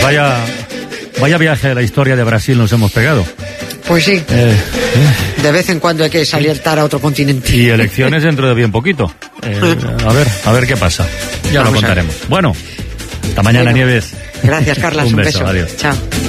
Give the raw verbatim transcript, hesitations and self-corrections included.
vaya, vaya viaje de la historia de Brasil nos hemos pegado. Pues sí. Eh, eh. De vez en cuando hay que saltar a otro continente. Y elecciones dentro de bien poquito. Eh, a ver, a ver qué pasa. Ya Vamos lo contaremos. Bueno, hasta mañana, bueno, Nieves. Gracias, Carlas. un, un beso. beso. Adiós. Chao.